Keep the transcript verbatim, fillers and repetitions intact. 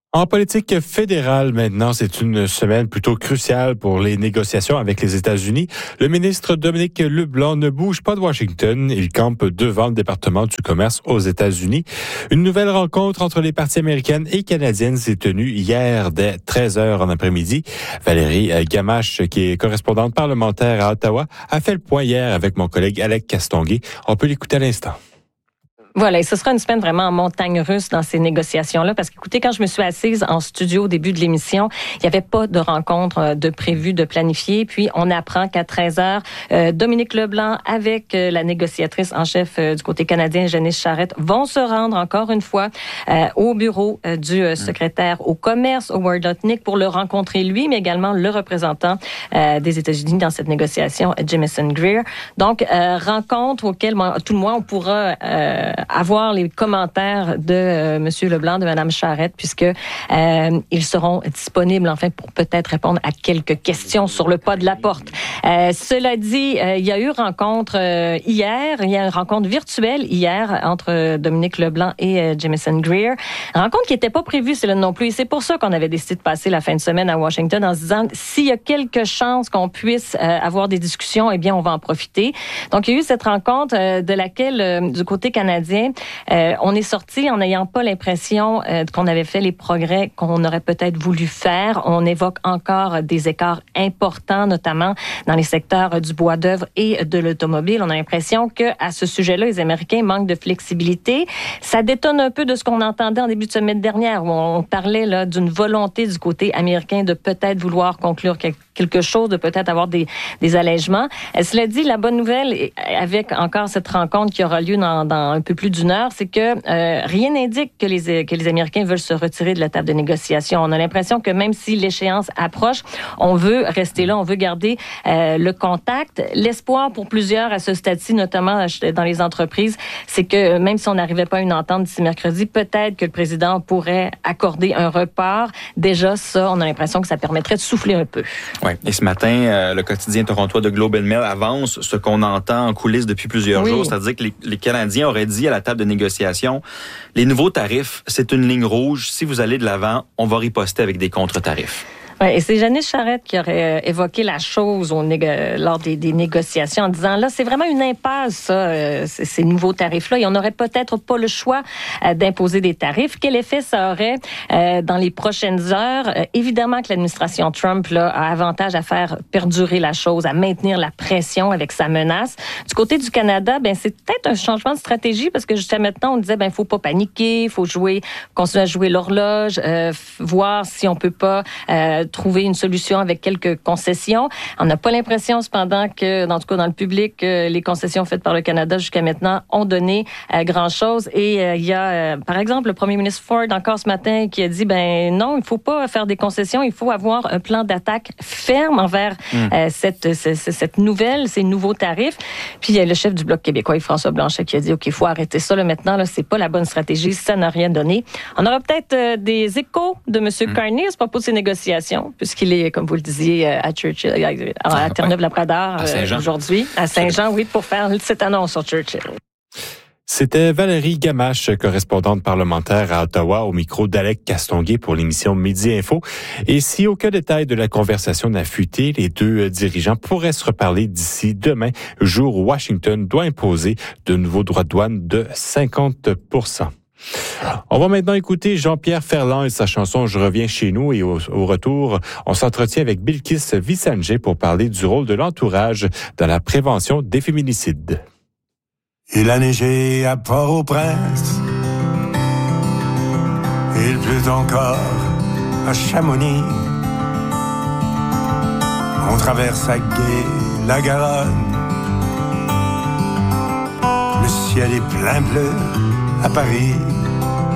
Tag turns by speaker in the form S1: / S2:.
S1: En politique fédérale, maintenant, c'est une semaine plutôt cruciale pour les négociations avec les États-Unis. Le ministre Dominic LeBlanc ne bouge pas de Washington. Il campe devant le département du commerce aux États-Unis. Une nouvelle rencontre entre les parties américaines et canadiennes s'est tenue hier dès treize heures en après-midi. Valérie Gamache, qui est correspondante parlementaire à Ottawa, a fait le point hier avec mon collègue Alec Castonguay. On peut l'écouter à l'instant.
S2: Voilà, et ce sera une semaine vraiment en montagne russe dans ces négociations-là, parce qu'écoutez, quand je me suis assise en studio au début de l'émission, il n'y avait pas de rencontre de prévue, de planifiée, puis on apprend qu'à treize heures, euh, Dominic LeBlanc avec euh, la négociatrice en chef euh, du côté canadien, Janice Charette, vont se rendre encore une fois euh, au bureau euh, du euh, secrétaire au commerce, Howard Lutnick, pour le rencontrer lui, mais également le représentant euh, des États-Unis dans cette négociation, Jamieson Greer. Donc, euh, rencontre auquel, tout le moins, on pourra euh, avoir les commentaires de euh, M. LeBlanc, de Mme Charette, puisque euh, ils seront disponibles, enfin, pour peut-être répondre à quelques questions sur le pas de la porte. Euh, cela dit, euh, il y a eu rencontre euh, hier, il y a une rencontre virtuelle hier entre Dominic LeBlanc et euh, Jamieson Greer. Une rencontre qui n'était pas prévue, c'est là non plus. Et c'est pour ça qu'on avait décidé de passer la fin de semaine à Washington en se disant, s'il y a quelques chances qu'on puisse euh, avoir des discussions, eh bien, on va en profiter. Donc, il y a eu cette rencontre euh, de laquelle, euh, du côté canadien, Euh, on est sorti en n'ayant pas l'impression euh, qu'on avait fait les progrès qu'on aurait peut-être voulu faire. On évoque encore des écarts importants, notamment dans les secteurs du bois d'œuvre et de l'automobile. On a l'impression que à ce sujet-là, les Américains manquent de flexibilité. Ça détonne un peu de ce qu'on entendait en début de semaine dernière, où on parlait là d'une volonté du côté américain de peut-être vouloir conclure quelque chose, de peut-être avoir des, des allègements. Euh, cela dit, la bonne nouvelle, avec encore cette rencontre qui aura lieu dans, dans un peu plus d'une heure, c'est que euh, rien n'indique que les, que les Américains veulent se retirer de la table de négociation. On a l'impression que même si l'échéance approche, on veut rester là, on veut garder euh, le contact. L'espoir pour plusieurs à ce stade-ci, notamment dans les entreprises, c'est que même si on n'arrivait pas à une entente d'ici mercredi, peut-être que le président pourrait accorder un report. Déjà, ça, on a l'impression que ça permettrait de souffler un peu.
S3: Oui, et ce matin, euh, le quotidien torontois de Globe and Mail avance ce qu'on entend en coulisses depuis plusieurs
S2: oui.
S3: jours, c'est-à-dire que les, les Canadiens auraient dit à la table de négociation, les nouveaux tarifs, c'est une ligne rouge. Si vous allez de l'avant, on va riposter avec des contre-tarifs.
S2: Ouais, et c'est Janice Charette qui aurait euh, évoqué la chose au négo- lors des, des négociations en disant, là, c'est vraiment une impasse, ça, euh, ces, ces nouveaux tarifs-là. Et on n'aurait peut-être pas le choix euh, d'imposer des tarifs. Quel effet ça aurait euh, dans les prochaines heures? Euh, évidemment que l'administration Trump là, a avantage à faire perdurer la chose, à maintenir la pression avec sa menace. Du côté du Canada, ben c'est peut-être un changement de stratégie parce que jusqu'à maintenant, on disait, ben faut pas paniquer, il faut jouer, continuer à jouer l'horloge, euh, voir si on peut pas euh, trouver une solution avec quelques concessions. On n'a pas l'impression, cependant, que, en tout cas dans le public, que les concessions faites par le Canada jusqu'à maintenant ont donné euh, grand-chose. Et euh, il y a, euh, par exemple, le premier ministre Ford, encore ce matin, qui a dit, ben non, il ne faut pas faire des concessions, il faut avoir un plan d'attaque ferme envers mmh. euh, cette, cette, cette nouvelle, ces nouveaux tarifs. Puis il y a le chef du Bloc québécois, François Blanchet, qui a dit, OK, il faut arrêter ça là, maintenant, là, c'est pas la bonne stratégie, ça n'a rien donné. On aura peut-être euh, des échos de M. Mmh. Carney à ce propos de ces négociations, puisqu'il est, comme vous le disiez, à Churchill, à, à Terre-Neuve-Labrador euh, aujourd'hui, à Saint-Jean, oui, pour faire cette annonce sur Churchill.
S1: C'était Valérie Gamache, correspondante parlementaire à Ottawa, au micro d'Alec Castonguay pour l'émission Midi Info. Et si aucun détail de la conversation n'a fuité, les deux dirigeants pourraient se reparler d'ici demain, jour où Washington doit imposer de nouveaux droits de douane de cinquante pour cent. On va maintenant écouter Jean-Pierre Ferland et sa chanson « Je reviens chez nous » et au, au retour, on s'entretient avec Bilkis Visanjé pour parler du rôle de l'entourage dans la prévention des féminicides.
S4: Il a neigé à Port-au-Prince, il pleut encore à Chamonix, on traverse à Gué la Garonne, le ciel est plein bleu à Paris.